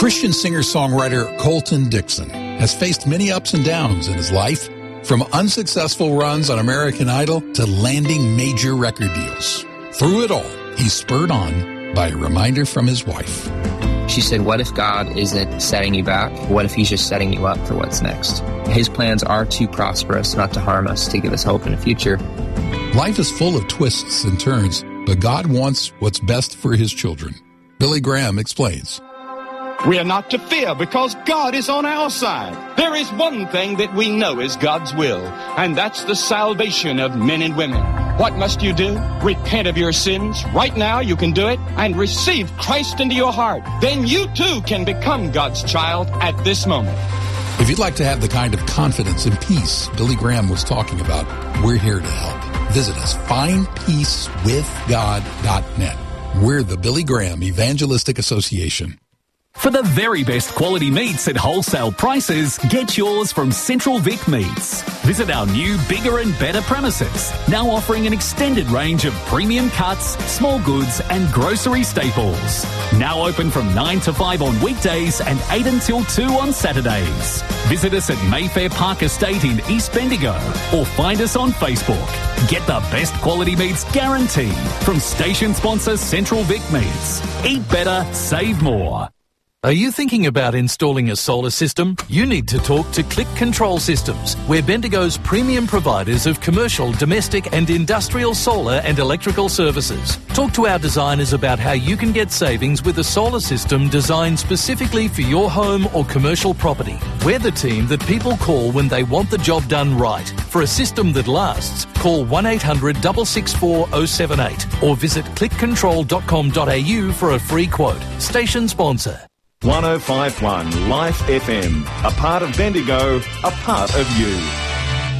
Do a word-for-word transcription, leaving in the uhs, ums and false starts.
Christian singer-songwriter Colton Dixon has faced many ups and downs in his life, from unsuccessful runs on American Idol to landing major record deals. Through it all, he's spurred on by a reminder from his wife. She said, what if God isn't setting you back? What if he's just setting you up for what's next? His plans are to prosper us, not to harm us, to give us hope in the future. Life is full of twists and turns, but God wants what's best for his children. Billy Graham explains. We are not to fear because God is on our side. There is one thing that we know is God's will, and that's the salvation of men and women. What must you do? Repent of your sins. Right now you can do it and receive Christ into your heart. Then you too can become God's child at this moment. If you'd like to have the kind of confidence and peace Billy Graham was talking about, we're here to help. Visit us, find peace with god dot net. We're the Billy Graham Evangelistic Association. For the very best quality meats at wholesale prices, get yours from Central Vic Meats. Visit our new, bigger and better premises, now offering an extended range of premium cuts, small goods and grocery staples. Now open from nine to five on weekdays and eight until two on Saturdays. Visit us at Mayfair Park Estate in East Bendigo or find us on Facebook. Get the best quality meats guaranteed from station sponsor Central Vic Meats. Eat better, save more. Are you thinking about installing a solar system? You need to talk to Click Control Systems. We're Bendigo's premium providers of commercial, domestic and industrial solar and electrical services. Talk to our designers about how you can get savings with a solar system designed specifically for your home or commercial property. We're the team that people call when they want the job done right. For a system that lasts, call one eight hundred six six four oh seven eight or visit click control dot com dot a u for a free quote. Station sponsor. one oh five point one Life F M, a part of Bendigo, a part of you.